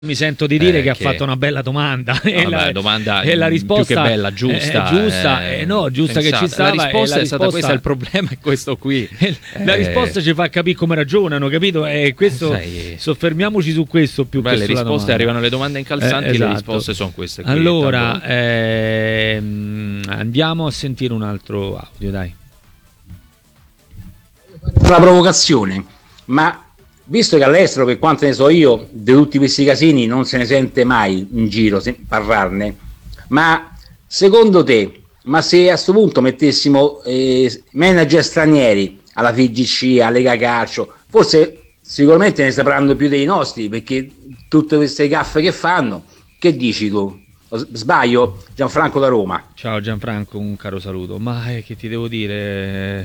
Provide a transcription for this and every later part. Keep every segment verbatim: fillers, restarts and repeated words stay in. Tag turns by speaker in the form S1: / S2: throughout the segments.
S1: Mi sento di dire
S2: eh,
S1: che,
S2: che
S1: ha fatto una bella domanda
S2: no,
S1: e,
S2: vabbè,
S1: la,
S2: domanda
S1: e la risposta
S2: più che bella, giusta,
S1: è giusta,
S2: eh,
S1: eh, no, giusta
S2: pensata.
S1: che ci stava.
S2: La risposta
S1: la
S2: è stata
S1: risposta,
S2: questa, il problema è questo qui.
S1: La
S2: eh,
S1: risposta ci fa capire come ragionano, capito? E questo,
S2: sai,
S1: soffermiamoci su questo più
S2: beh,
S1: che
S2: le
S1: sulla
S2: risposte
S1: domanda.
S2: arrivano le domande incalzanti,
S1: eh, esatto.
S2: Le risposte sono queste qui,
S1: allora ehm, andiamo a sentire un altro audio, dai.
S3: Una provocazione, ma visto che all'estero, per quanto ne so io, di tutti questi casini non se ne sente mai in giro parlarne, ma secondo te, ma se a questo punto mettessimo eh, manager stranieri alla F I G C, alla Lega Calcio, forse sicuramente ne sapranno più dei nostri, perché tutte queste gaffe che fanno, che dici tu? Sbaglio? Gianfranco da Roma.
S1: Ciao Gianfranco, un caro saluto. Ma eh, che ti devo dire?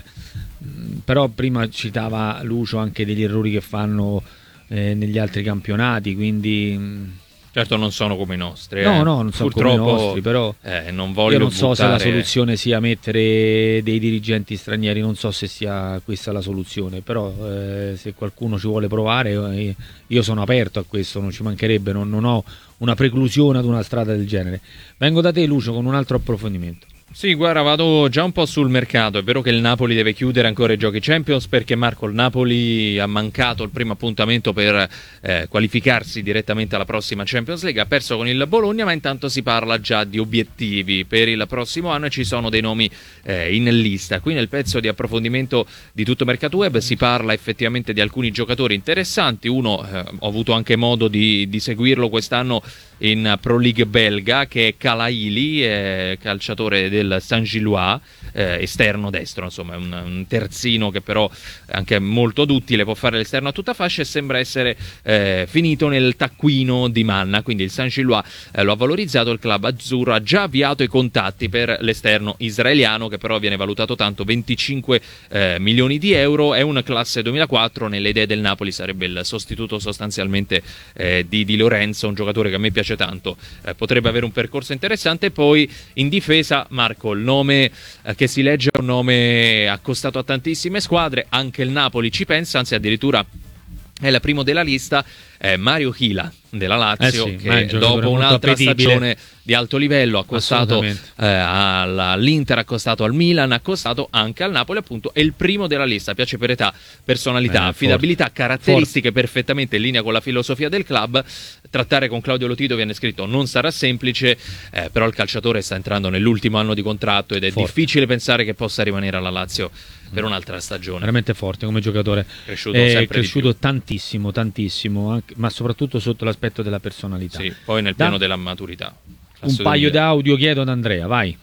S1: Però prima citava Lucio anche degli errori che fanno eh, negli altri campionati, quindi
S2: certo non sono come i nostri,
S1: no
S2: eh.
S1: no non sono come i nostri, però
S2: eh, non voglio
S1: io non so
S2: buttare...
S1: se la soluzione sia mettere dei dirigenti stranieri, non so se sia questa la soluzione, però eh, se qualcuno ci vuole provare eh, io sono aperto a questo, non ci mancherebbe, non, non ho una preclusione ad una strada del genere. Vengo da te Lucio con un altro approfondimento.
S2: Sì, guarda, vado già un po' sul mercato. È vero che il Napoli deve chiudere ancora i giochi Champions, perché Marco, il Napoli ha mancato il primo appuntamento per eh, qualificarsi direttamente alla prossima Champions League, ha perso con il Bologna, ma intanto si parla già di obiettivi per il prossimo anno e ci sono dei nomi eh, in lista. Qui nel pezzo di approfondimento di Tutto Mercato Web si parla effettivamente di alcuni giocatori interessanti. Uno, eh, ho avuto anche modo di, di seguirlo quest'anno in Pro League belga, che è Kalaili, eh, calciatore del Saint-Gilloise, eh, esterno destro, insomma è un, un terzino che però è anche molto duttile, può fare l'esterno a tutta fascia e sembra essere eh, finito nel taccuino di Manna, quindi il Saint-Gilloise eh, lo ha valorizzato, il club azzurro ha già avviato i contatti per l'esterno israeliano, che però viene valutato tanto, venticinque eh, milioni di euro, è un classe duemilaquattro, nelle idee del Napoli sarebbe il sostituto sostanzialmente eh, di Di Lorenzo, un giocatore che a me piace tanto, eh, potrebbe avere un percorso interessante. Poi in difesa, Marco, il nome eh, che si legge è un nome accostato a tantissime squadre, anche il Napoli ci pensa, anzi addirittura è il primo della lista, eh, Mario Hila della Lazio,
S1: eh sì,
S2: che dopo un'altra stagione di alto livello ha costato eh, all'Inter, ha costato al Milan, ha costato anche al Napoli, appunto è il primo della lista, piace per età, personalità,
S1: eh,
S2: affidabilità,
S1: forte.
S2: caratteristiche
S1: forte.
S2: perfettamente in linea con la filosofia del club. Trattare con Claudio Lotito, viene scritto, non sarà semplice, eh, però il calciatore sta entrando nell'ultimo anno di contratto ed è
S1: forte.
S2: difficile pensare che possa rimanere alla Lazio per un'altra stagione.
S1: Veramente forte come giocatore,
S2: cresciuto
S1: è
S2: sempre
S1: cresciuto
S2: di più.
S1: tantissimo, tantissimo, anche, ma soprattutto sotto l'aspetto della personalità.
S2: Sì, poi nel piano da, della maturità.
S1: Un paio di audio chiedo ad Andrea, vai.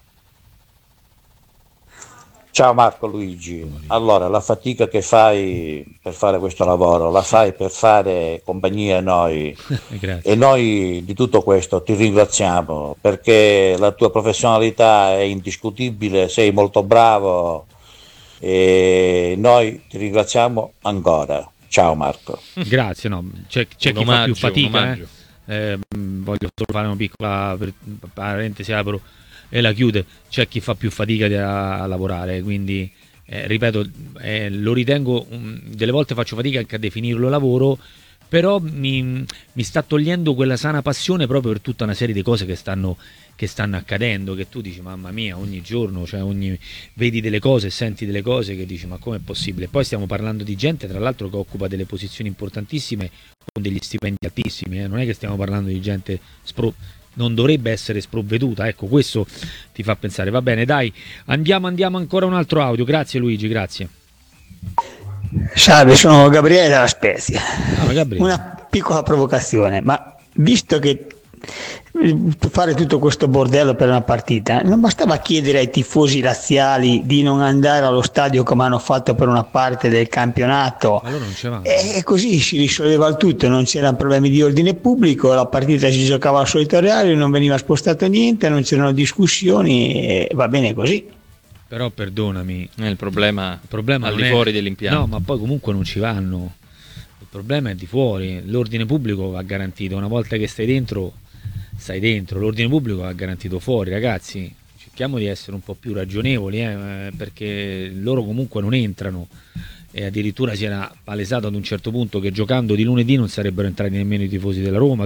S4: Ciao Marco Luigi, allora la fatica che fai per fare questo lavoro la fai per fare compagnia a noi e noi di tutto questo ti ringraziamo, perché la tua professionalità è indiscutibile, sei molto bravo e noi ti ringraziamo ancora. Ciao Marco.
S1: Grazie, no, c'è, c'è chi
S2: omaggio,
S1: fa più fatica, eh. Eh, voglio solo fare una piccola parentesi, apro e la chiude, c'è chi fa più fatica a, a lavorare, quindi eh, ripeto, eh, lo ritengo, um, delle volte faccio fatica anche a definirlo lavoro, però mi, mi sta togliendo quella sana passione proprio per tutta una serie di cose che stanno, che stanno accadendo, che tu dici mamma mia, ogni giorno, cioè ogni, vedi delle cose, senti delle cose che dici ma com'è possibile? Poi stiamo parlando di gente tra l'altro che occupa delle posizioni importantissime con degli stipendi altissimi, eh? Non è che stiamo parlando di gente spro- non dovrebbe essere sprovveduta, ecco, questo ti fa pensare. Va bene, dai, andiamo, andiamo ancora un altro audio. Grazie Luigi, grazie.
S5: Salve, sono Gabriele dalla Spezia.
S1: Ah, Gabriele.
S5: Una piccola provocazione, ma visto che fare tutto questo bordello per una partita, non bastava chiedere ai tifosi laziali di non andare allo stadio come hanno fatto per una parte del campionato,
S1: allora non c'è
S5: e così si risolveva il tutto, non c'erano problemi di ordine pubblico, la partita si giocava al solito orario, non veniva spostato niente, non c'erano discussioni e va bene così.
S1: Però perdonami,
S2: è il problema,
S1: il problema
S2: al di
S1: è,
S2: fuori dell'impianto.
S1: No, ma poi comunque non ci vanno, il problema è di fuori, l'ordine pubblico va garantito, una volta che stai dentro stai dentro, l'ordine pubblico va garantito fuori, ragazzi, cerchiamo di essere un po' più ragionevoli, eh, perché loro comunque non entrano, e addirittura si era palesato ad un certo punto che giocando di lunedì non sarebbero entrati nemmeno i tifosi della Roma.